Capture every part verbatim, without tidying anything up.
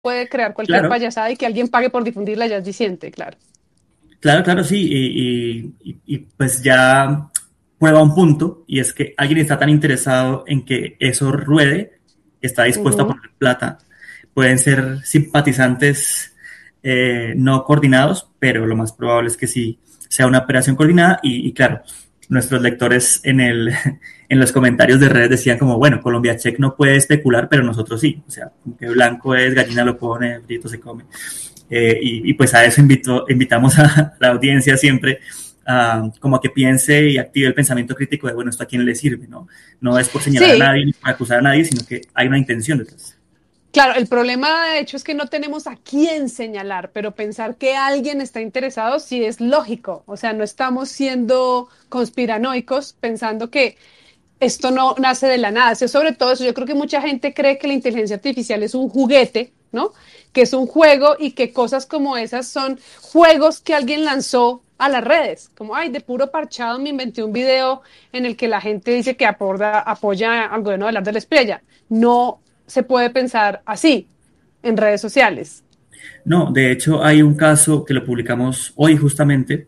puede crear cualquier Claro, payasada y que alguien pague por difundirla ya es diciente, claro. claro, claro, sí, y, y, y, y pues ya prueba un punto, y es que alguien está tan interesado en que eso ruede, que está dispuesto a Ujú. poner plata. Pueden ser simpatizantes eh, no coordinados, pero lo más probable es que sí sea una operación coordinada, y, y claro, nuestros lectores en, el, en los comentarios de redes decían como, bueno, Colombia Check no puede especular, pero nosotros sí, o sea, que blanco es, gallina lo pone, frito se come. Eh, y, y, pues a eso invito, invitamos a la audiencia siempre, uh, como a que piense y active el pensamiento crítico de, bueno, ¿esto a quién le sirve? No, no es por señalar a Sí, nadie ni por acusar a nadie, sino que hay una intención detrás. claro, el problema de hecho es que no tenemos a quién señalar, pero pensar que alguien está interesado sí es lógico. O sea, no estamos siendo conspiranoicos pensando que esto no nace de la nada. Sí, sobre todo eso, yo creo que mucha gente cree que la inteligencia artificial es un juguete, ¿no? Que es un juego y que cosas como esas son juegos que alguien lanzó a las redes. Como, ay, de puro parchado me inventé un video en el que la gente dice que apoya, apoya al gobierno de Abelardo de la Espriella. No se puede pensar así en redes sociales. No, de hecho hay un caso que lo publicamos hoy justamente.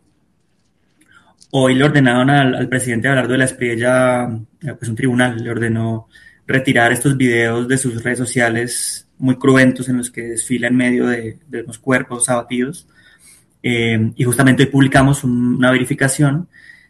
Hoy le ordenaron al, al presidente Abelardo de la Espriella, eh, pues un tribunal le ordenó retirar estos videos de sus redes sociales muy cruentos en los que desfila en medio de, de unos cuerpos abatidos. Eh, y justamente hoy publicamos un, una verificación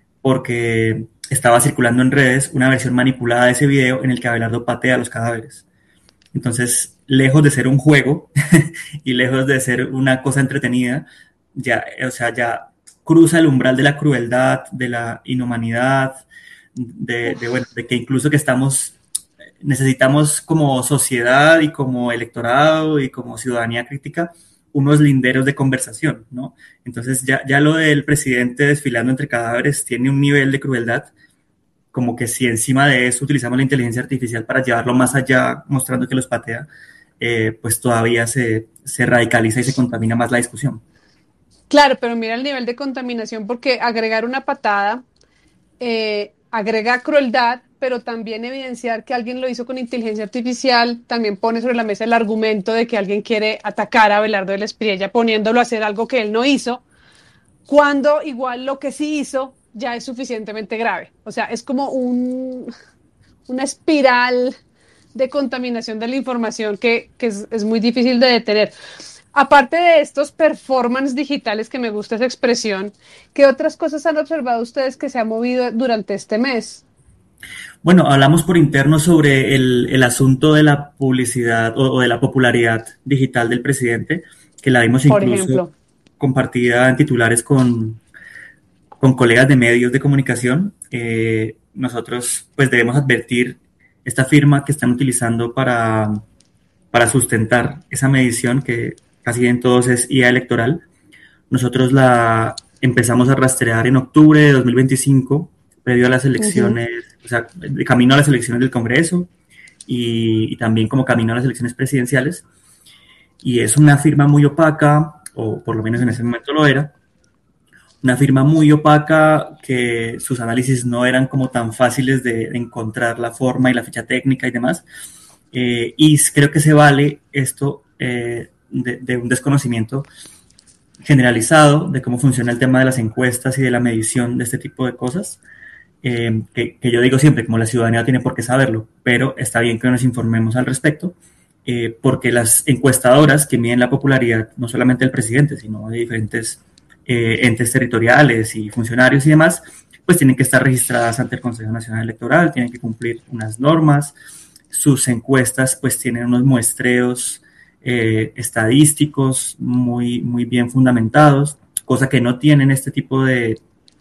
porque estaba circulando en redes una versión manipulada de ese video en el que Abelardo patea los cadáveres. Entonces, lejos de ser un juego y lejos de ser una cosa entretenida, ya, o sea, ya cruza el umbral de la crueldad, de la inhumanidad, de, de, bueno, de que incluso que estamos, necesitamos como sociedad y como electorado y como ciudadanía crítica unos linderos de conversación, ¿no? Entonces ya, ya lo del presidente desfilando entre cadáveres tiene un nivel de crueldad como que si encima de eso utilizamos la inteligencia artificial para llevarlo más allá, mostrando que los patea, eh, pues todavía se, se radicaliza y se contamina más la discusión. Claro, pero mira el nivel de contaminación porque agregar una patada eh, agrega crueldad, pero también evidenciar que alguien lo hizo con inteligencia artificial, también pone sobre la mesa el argumento de que alguien quiere atacar a Abelardo de la Espriella poniéndolo a hacer algo que él no hizo, cuando igual lo que sí hizo ya es suficientemente grave. O sea, es como un, una espiral de contaminación de la información que, que es, es, muy difícil de detener. Aparte de estos performance digitales, que me gusta esa expresión, ¿qué otras cosas han observado ustedes que se ha movido durante este mes? Bueno, hablamos por interno sobre el, el asunto de la publicidad o, o, de la popularidad digital del presidente, que la vimos Por incluso ejemplo. compartida en titulares con, con colegas de medios de comunicación. Eh, nosotros pues debemos advertir esta firma que están utilizando para, para sustentar esa medición que casi en todos es I A electoral. Nosotros la empezamos a rastrear en octubre de dos mil veinticinco, previo a las Uh -huh. elecciones, o sea, de camino a las elecciones del Congreso y, y también como camino a las elecciones presidenciales. Y es una firma muy opaca, o por lo menos en ese momento lo era, una firma muy opaca que sus análisis no eran como tan fáciles de, de encontrar la forma y la ficha técnica y demás. Eh, y creo que se vale esto eh, de, de un desconocimiento generalizado de cómo funciona el tema de las encuestas y de la medición de este tipo de cosas, eh, que, que, yo digo siempre, como la ciudadanía no tiene por qué saberlo, pero está bien que nos informemos al respecto, eh, porque las encuestadoras que miden la popularidad no solamente del presidente, sino de diferentes eh, entes territoriales y funcionarios y demás, pues tienen que estar registradas ante el Consejo Nacional Electoral, tienen que cumplir unas normas, sus encuestas pues tienen unos muestreos eh, estadísticos muy, muy bien fundamentados, cosa que no tienen este tipo de,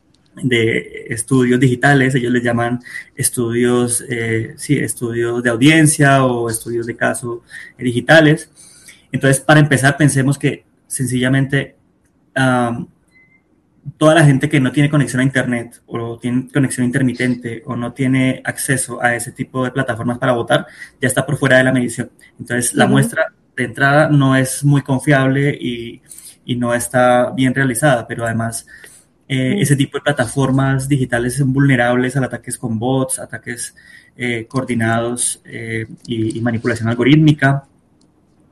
de estudios digitales. Ellos les llaman estudios, eh, sí, estudios de audiencia o estudios de caso eh, digitales. Entonces, para empezar, pensemos que sencillamente um, toda la gente que no tiene conexión a internet o tiene conexión intermitente o no tiene acceso a ese tipo de plataformas para votar, ya está por fuera de la medición. Entonces, Uh la -huh. muestra de entrada no es muy confiable y, y no está bien realizada, pero además eh, ese tipo de plataformas digitales son vulnerables a ataques con bots, ataques eh, coordinados eh, y, y manipulación algorítmica.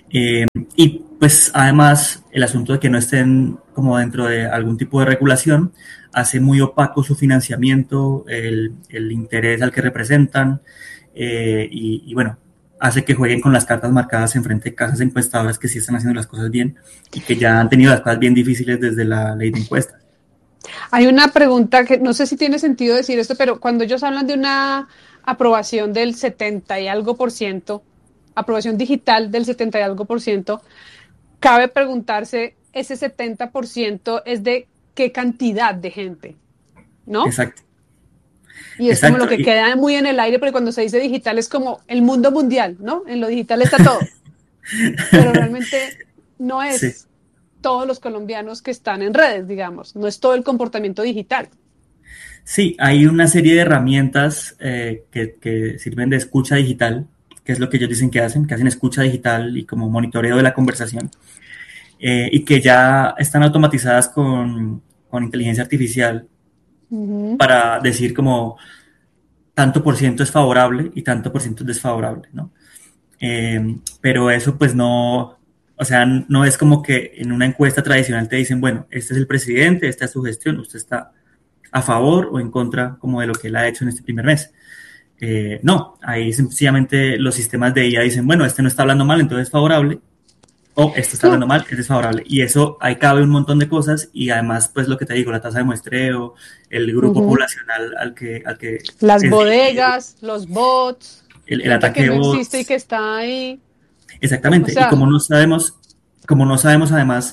Eh, y pues además el asunto de que no estén como dentro de algún tipo de regulación hace muy opaco su financiamiento, el, el interés al que representan, eh, y, y bueno, hace que jueguen con las cartas marcadas en frente de casas encuestadoras que sí están haciendo las cosas bien y que ya han tenido las cosas bien difíciles desde la ley de encuestas. Hay una pregunta que no sé si tiene sentido decir esto, pero cuando ellos hablan de una aprobación del setenta y algo por ciento, aprobación digital del setenta y algo por ciento, cabe preguntarse, ese setenta por ciento es de qué cantidad de gente, ¿no? Exacto, Y es como lo exacto. que Y, queda muy en el aire, porque cuando se dice digital es como el mundo mundial, ¿no? En lo digital está todo, pero realmente no sí. es todos los colombianos que están en redes, digamos, no es todo el comportamiento digital. Sí, hay una serie de herramientas eh, que, que sirven de escucha digital, que es lo que ellos dicen que hacen, que hacen escucha digital y como monitoreo de la conversación, eh, y que ya están automatizadas con, con inteligencia artificial Uh-huh. para decir como tanto por ciento es favorable y tanto por ciento es desfavorable, ¿no? Eh, pero eso pues no, o sea, no es como que en una encuesta tradicional te dicen, bueno, este es el presidente, esta es su gestión, usted está a favor o en contra como de lo que él ha hecho en este primer mes. Eh, no, ahí sencillamente los sistemas de I A dicen, bueno, este no está hablando mal, entonces es favorable, o este está No, hablando mal, es desfavorable. Y eso, ahí cabe un montón de cosas y además, pues lo que te digo, la tasa de muestreo, el grupo uh-huh. poblacional al que, al que Las es dirigido, bodegas, los bots, el, el gente que ataque de no existe y bots, que está ahí. O exactamente. Y sea, como no sabemos, como no sabemos además,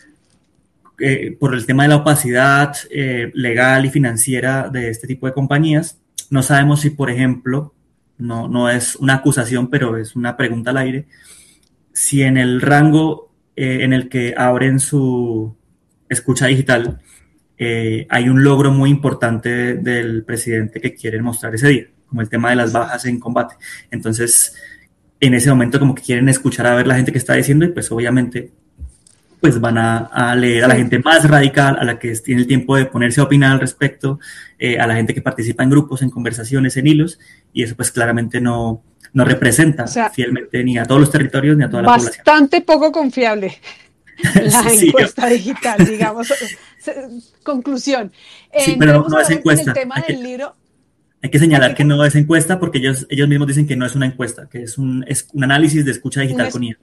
eh, por el tema de la opacidad eh, legal y financiera de este tipo de compañías, no sabemos si, por ejemplo, no, no es una acusación, pero es una pregunta al aire, si en el rango eh, en el que abren su escucha digital eh, hay un logro muy importante del presidente que quieren mostrar ese día, como el tema de las bajas en combate. Entonces, en ese momento como que quieren escuchar a ver la gente que está diciendo y pues obviamente pues van a, a leer a la sí. gente más radical, a la que tiene el tiempo de ponerse a opinar al respecto, eh, a la gente que participa en grupos, en conversaciones, en hilos, y eso pues claramente no, no O representa sea, fielmente ni a todos los territorios ni a toda la población. bastante poco confiable la Sí, yo, encuesta digital, digamos. Conclusión. sí, pero no, Entremos no a es ver en el encuesta. tema Hay que, del libro. hay que ¿A señalar qué que qué? no es encuesta porque ellos, ellos mismos dicen que no es una encuesta, que es un, es un análisis de escucha Un digital es- con I A.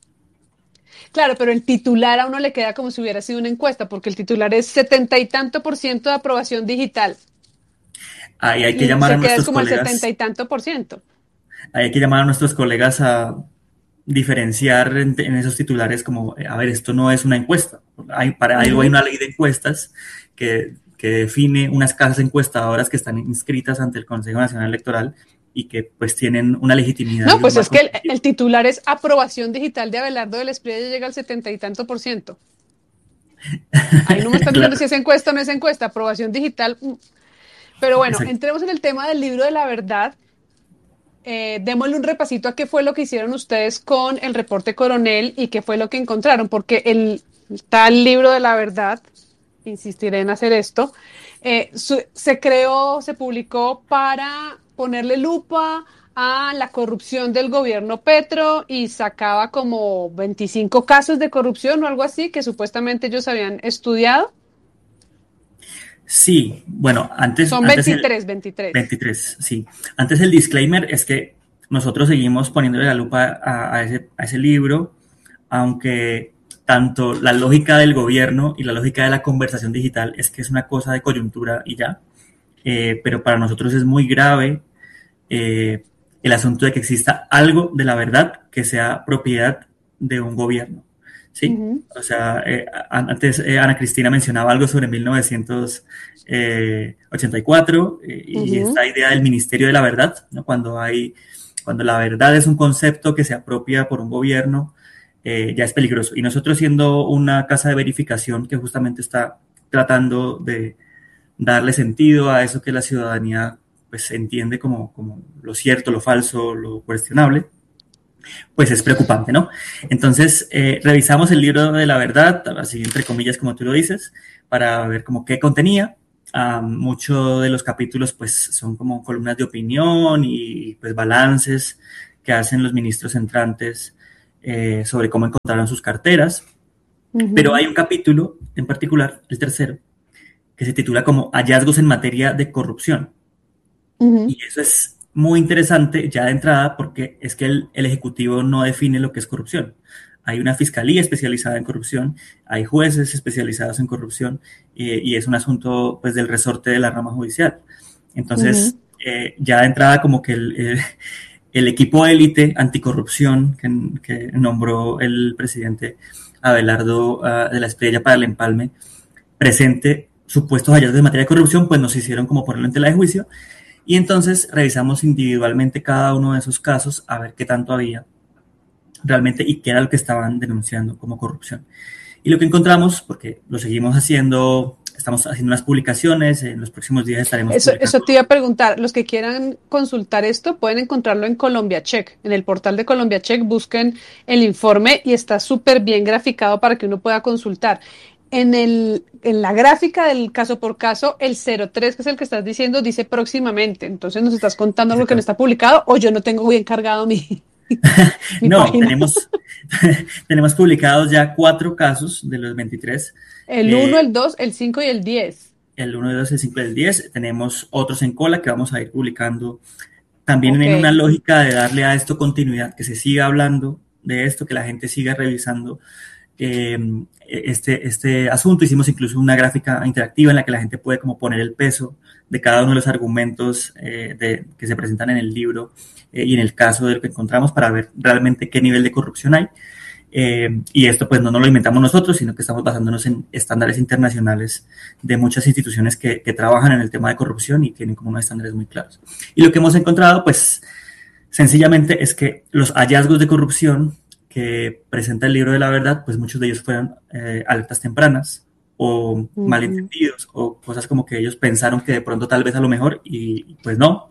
claro, pero el titular a uno le queda como si hubiera sido una encuesta, porque el titular es setenta y tanto por ciento de aprobación digital Ahí hay que y llamar a se queda es nuestros como el setenta colegas, y tanto por ciento. ahí hay que llamar a nuestros colegas a diferenciar en, en esos titulares como, a ver, esto no es una encuesta. Hay, para algo hay Uh-huh. una ley de encuestas que, que define unas casas encuestadoras que están inscritas ante el Consejo Nacional Electoral y que pues tienen una legitimidad No, y un pues es marco que el, objetivo. el titular es aprobación digital de Abelardo del Espriella y llega al setenta y tanto por ciento. Ahí no me están diciendo Claro, si es encuesta o no es encuesta, aprobación digital. mm. Pero bueno, exacto. entremos en el tema del libro de la verdad. Eh, démosle un repasito a qué fue lo que hicieron ustedes con el reporte Coronel y qué fue lo que encontraron, porque el tal libro de la verdad, insistiré en hacer esto, eh, su, se creó, se publicó para ponerle lupa a la corrupción del gobierno Petro y sacaba como veinticinco casos de corrupción o algo así que supuestamente ellos habían estudiado. Sí, bueno, antes, Son antes el veintitrés, veintitrés. veintitrés, sí. Antes el disclaimer es que nosotros seguimos poniéndole la lupa a, a ese, a ese libro, aunque tanto la lógica del gobierno y la lógica de la conversación digital es que es una cosa de coyuntura y ya, eh, pero para nosotros es muy grave eh, el asunto de que exista algo de la verdad que sea propiedad de un gobierno, ¿sí? Uh-huh, O sea, eh, antes eh, Ana Cristina mencionaba algo sobre mil novecientos ochenta y cuatro eh, y uh-huh. esta idea del Ministerio de la Verdad, ¿no? Cuando hay, cuando la verdad es un concepto que se apropia por un gobierno, eh, ya es peligroso. Y nosotros siendo una casa de verificación que justamente está tratando de darle sentido a eso que la ciudadanía pues entiende como, como lo cierto, lo falso, lo cuestionable, pues es preocupante, ¿no? Entonces, eh, revisamos el libro de la verdad, así entre comillas como tú lo dices, para ver como qué contenía. Uh, muchos de los capítulos pues son como columnas de opinión y pues balances que hacen los ministros entrantes eh, sobre cómo encontraron sus carteras, Uh-huh. pero hay un capítulo en particular, el tercero, que se titula como Hallazgos en materia de corrupción. Uh-huh. Y eso es muy interesante ya de entrada porque es que el, el Ejecutivo no define lo que es corrupción. Hay una fiscalía especializada en corrupción, hay jueces especializados en corrupción eh, y es un asunto pues del resorte de la rama judicial. Entonces, uh-huh. eh, ya de entrada como que el, el, el equipo élite anticorrupción que, que nombró el presidente Abelardo uh, de la Espriella para el empalme, presente supuestos hallazgos de materia de corrupción, pues nos hicieron como ponerlo en tela de juicio. Y entonces revisamos individualmente cada uno de esos casos a ver qué tanto había realmente y qué era lo que estaban denunciando como corrupción. Y lo que encontramos, porque lo seguimos haciendo, estamos haciendo unas publicaciones, en los próximos días estaremos eso, publicando. Eso te iba a preguntar, los que quieran consultar esto pueden encontrarlo en Colombia Check, en el portal de Colombia Check, busquen el informe y está súper bien graficado para que uno pueda consultar. En, el, en la gráfica del caso por caso, el cero tres, que es el que estás diciendo, dice próximamente. Entonces nos estás contando algo que no está publicado o yo no tengo bien cargado mi, mi no, página. Tenemos, tenemos publicados ya cuatro casos de los veintitrés. El uno, eh, el dos, el cinco y el diez. El uno, el dos, el cinco y el diez. Tenemos otros en cola que vamos a ir publicando. También okay. En una lógica de darle a esto continuidad, que se siga hablando de esto, que la gente siga revisando Eh, este, este asunto. Hicimos incluso una gráfica interactiva en la que la gente puede como poner el peso de cada uno de los argumentos eh, de, que se presentan en el libro eh, y en el caso del que encontramos para ver realmente qué nivel de corrupción hay. Eh, y esto pues no nos lo inventamos nosotros, sino que estamos basándonos en estándares internacionales de muchas instituciones que, que trabajan en el tema de corrupción y tienen como unos estándares muy claros. Y lo que hemos encontrado pues sencillamente es que los hallazgos de corrupción que presenta el libro de la verdad, pues muchos de ellos fueron eh, alertas tempranas o uh-huh. malentendidos o cosas como que ellos pensaron que de pronto tal vez a lo mejor y pues no.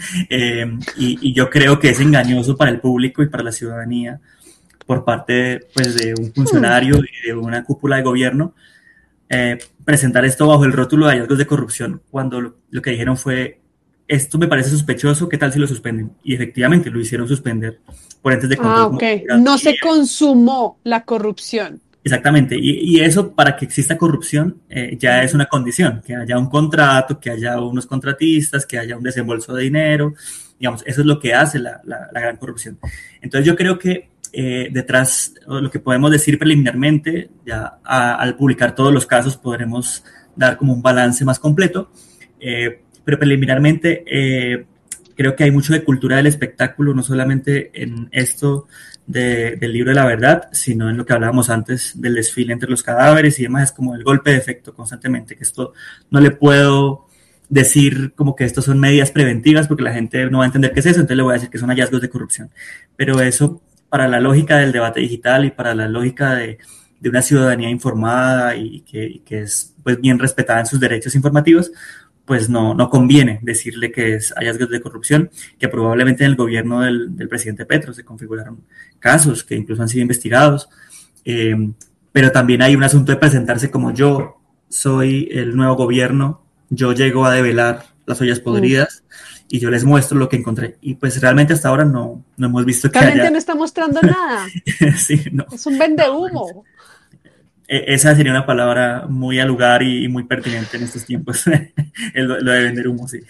eh, y, y yo creo que es engañoso para el público y para la ciudadanía por parte pues, de un funcionario uh-huh. y de una cúpula de gobierno eh, presentar esto bajo el rótulo de hallazgos de corrupción cuando lo, lo que dijeron fue esto me parece sospechoso, ¿qué tal si lo suspenden? Y efectivamente lo hicieron suspender por entes de control. Ah, ok. No se consumó la corrupción. Exactamente. Y, y eso, para que exista corrupción, eh, ya es una condición, que haya un contrato, que haya unos contratistas, que haya un desembolso de dinero. Digamos, eso es lo que hace la, la, la gran corrupción. Entonces yo creo que eh, detrás, lo que podemos decir preliminarmente, ya a, al publicar todos los casos podremos dar como un balance más completo. Eh, pero preliminarmente eh, creo que hay mucho de cultura del espectáculo, no solamente en esto de, del libro de la verdad, sino en lo que hablábamos antes del desfile entre los cadáveres y demás, es como el golpe de efecto constantemente, que esto no le puedo decir como que esto son medidas preventivas porque la gente no va a entender qué es eso, entonces le voy a decir que son hallazgos de corrupción, pero eso para la lógica del debate digital y para la lógica de, de una ciudadanía informada y que, y que es pues bien respetada en sus derechos informativos, pues no, no conviene decirle que es hallazgos de corrupción, que probablemente en el gobierno del, del presidente Petro se configuraron casos que incluso han sido investigados, eh, pero también hay un asunto de presentarse como yo soy el nuevo gobierno, yo llego a develar las ollas podridas mm. y yo les muestro lo que encontré, y pues realmente hasta ahora no, no hemos visto que realmente haya... no está mostrando nada. Sí, no. Es un vendehumo. No, esa sería una palabra muy al lugar y muy pertinente en estos tiempos, lo de vender humo, sí.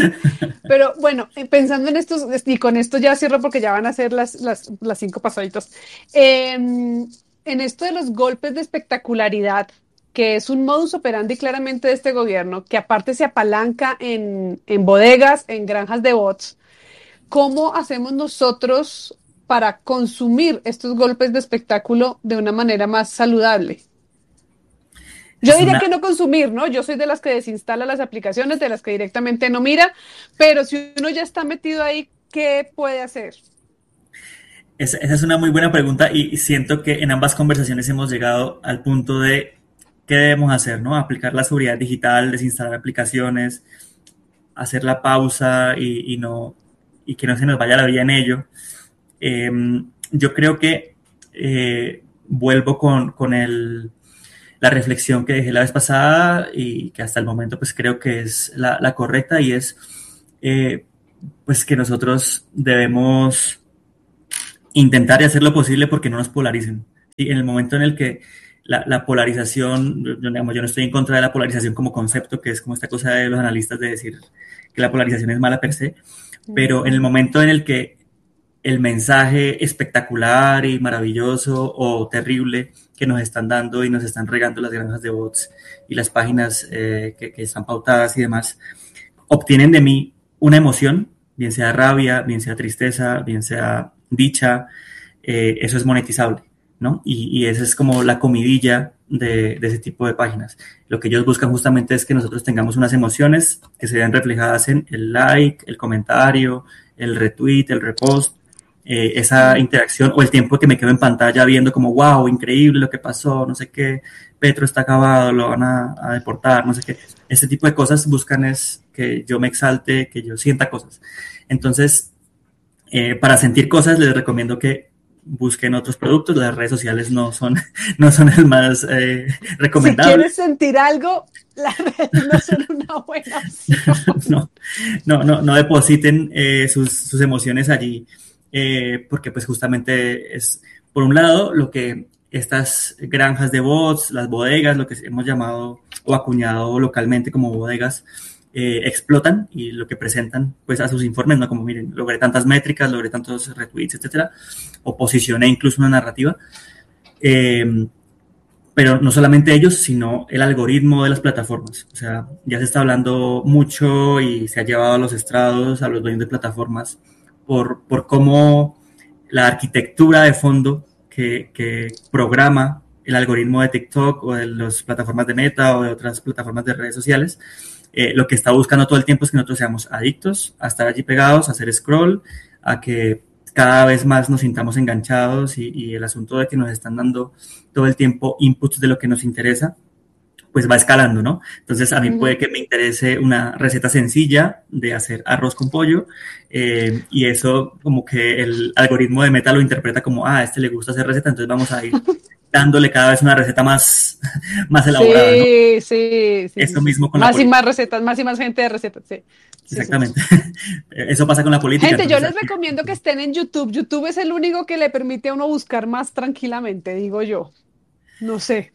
Pero bueno, pensando en estos, y con esto ya cierro porque ya van a ser las, las, las cinco pasaditos, eh, en esto de los golpes de espectacularidad, que es un modus operandi claramente de este gobierno, que aparte se apalanca en, en bodegas, en granjas de bots, ¿cómo hacemos nosotros para consumir estos golpes de espectáculo de una manera más saludable? Yo diría una... que no consumir, ¿no? Yo soy de las que desinstala las aplicaciones, de las que directamente no mira, pero si uno ya está metido ahí, ¿qué puede hacer? Esa, esa es una muy buena pregunta y siento que en ambas conversaciones hemos llegado al punto de qué debemos hacer, ¿no? Aplicar la seguridad digital, desinstalar aplicaciones, hacer la pausa y, y, no, y que no se nos vaya la vida en ello. Eh, yo creo que eh, vuelvo con, con el... la reflexión que dejé la vez pasada y que hasta el momento pues creo que es la, la correcta y es eh, pues que nosotros debemos intentar y hacer lo posible porque no nos polaricen. Y en el momento en el que la, la polarización, yo, digamos, yo no estoy en contra de la polarización como concepto, que es como esta cosa de los analistas de decir que la polarización es mala per se, pero en el momento en el que el mensaje espectacular y maravilloso o terrible que nos están dando y nos están regando las granjas de bots y las páginas eh, que, que están pautadas y demás, obtienen de mí una emoción, bien sea rabia, bien sea tristeza, bien sea dicha, eh, eso es monetizable, ¿no? Y, y esa es como la comidilla de, de ese tipo de páginas. Lo que ellos buscan justamente es que nosotros tengamos unas emociones que se vean reflejadas en el like, el comentario, el retweet, el repost, eh, esa interacción o el tiempo que me quedo en pantalla viendo como, wow, increíble lo que pasó, no sé qué, Petro está acabado, lo van a, a deportar, no sé qué. Ese tipo de cosas buscan es que yo me exalte, que yo sienta cosas. Entonces, eh, para sentir cosas les recomiendo que busquen otros productos. Las redes sociales no son, no son el más eh, recomendable. Si quieres sentir algo, las redes no son una buena opción. no, no, no, no depositen eh, sus, sus emociones allí, eh, porque pues justamente es, por un lado, lo que estas granjas de bots, las bodegas, lo que hemos llamado o acuñado localmente como bodegas, eh, explotan y lo que presentan pues a sus informes, ¿no? Como miren, logré tantas métricas, logré tantos retweets, etcétera, o posicioné incluso una narrativa. Eh, pero no solamente ellos, sino el algoritmo de las plataformas. O sea, ya se está hablando mucho y se ha llevado a los estrados, a los dueños de plataformas, por, por cómo la arquitectura de fondo que, que programa el algoritmo de TikTok o de las plataformas de Meta o de otras plataformas de redes sociales, eh, lo que está buscando todo el tiempo es que nosotros seamos adictos a estar allí pegados, a hacer scroll, a que cada vez más nos sintamos enganchados y, y el asunto de que nos están dando todo el tiempo inputs de lo que nos interesa, pues va escalando, ¿no? Entonces a mí uh-huh. puede que me interese una receta sencilla de hacer arroz con pollo eh, y eso como que el algoritmo de Meta lo interpreta como, ah, a este le gusta hacer receta, entonces vamos a ir dándole cada vez una receta más, más elaborada, sí, ¿no? Sí, sí. Eso sí, mismo con más la política. Más y más recetas, más y más gente de recetas, sí. Exactamente. Sí, sí. Eso pasa con la política. Gente, entonces, yo les recomiendo que estén en YouTube. YouTube es el único que le permite a uno buscar más tranquilamente, digo yo. No sé.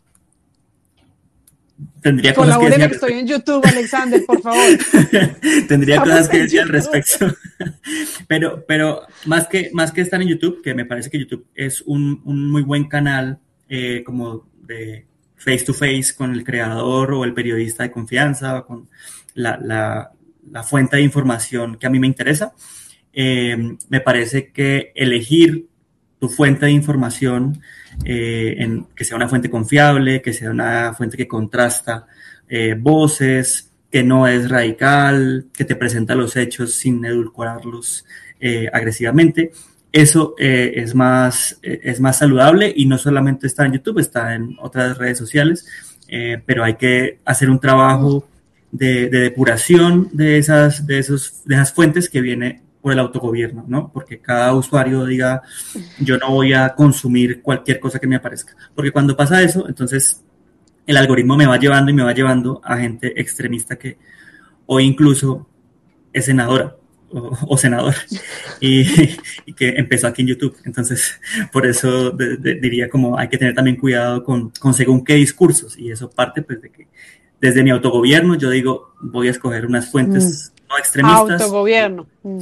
Tendría cosas que decir. Que estoy en YouTube, Alexander, por favor. Tendría Estamos cosas que decir al respecto. pero, pero más que, más que estar en YouTube, que me parece que YouTube es un, un muy buen canal eh, como de face to face con el creador o el periodista de confianza, o con la, la, la fuente de información que a mí me interesa. Eh, me parece que elegir tu fuente de información, eh, en, que sea una fuente confiable, que sea una fuente que contrasta eh, voces, que no es radical, que te presenta los hechos sin edulcorarlos eh, agresivamente. Eso eh, es, más, eh, es más saludable y no solamente está en YouTube, está en otras redes sociales, eh, pero hay que hacer un trabajo de, de depuración de esas, de, esos, de esas fuentes que viene por el autogobierno, ¿no? Porque cada usuario diga, yo no voy a consumir cualquier cosa que me aparezca. Porque cuando pasa eso, entonces el algoritmo me va llevando y me va llevando a gente extremista que hoy incluso es senadora o, o senador y, y que empezó aquí en YouTube. Entonces, por eso de, de, diría como hay que tener también cuidado con, con según qué discursos. Y eso parte pues de que desde mi autogobierno yo digo, voy a escoger unas fuentes mm. no extremistas. Autogobierno. Mm.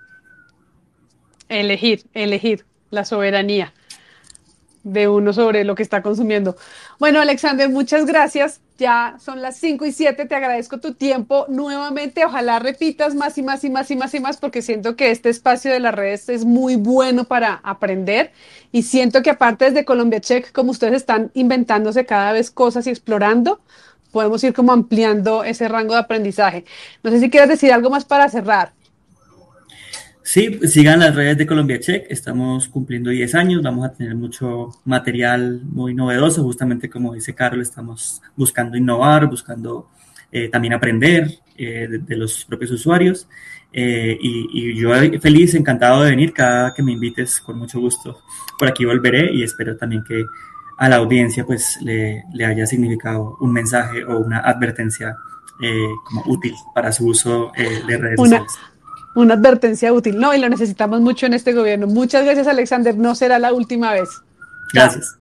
Elegir, elegir la soberanía de uno sobre lo que está consumiendo. Bueno, Alexander, muchas gracias. Ya son las cinco y siete, te agradezco tu tiempo nuevamente. Ojalá repitas más y más y más y más y más, porque siento que este espacio de las redes es muy bueno para aprender y siento que aparte desde Colombia Check, como ustedes están inventándose cada vez cosas y explorando, podemos ir como ampliando ese rango de aprendizaje. No sé si quieres decir algo más para cerrar. Sí, sigan las redes de Colombia Check, estamos cumpliendo diez años, vamos a tener mucho material muy novedoso, justamente como dice Carlos, estamos buscando innovar, buscando eh, también aprender eh, de, de los propios usuarios eh, y, y yo feliz, encantado de venir, cada que me invites con mucho gusto, por aquí volveré y espero también que a la audiencia pues le, le haya significado un mensaje o una advertencia eh, como útil para su uso eh, de redes una, sociales. Una advertencia útil. No, y lo necesitamos mucho en este gobierno. Muchas gracias, Alexander. No será la última vez. Chao. Gracias.